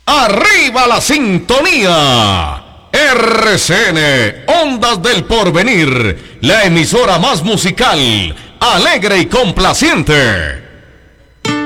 ¡Arriba la sintonía! RCN, Ondas del Porvenir, la emisora más musical, alegre y complaciente.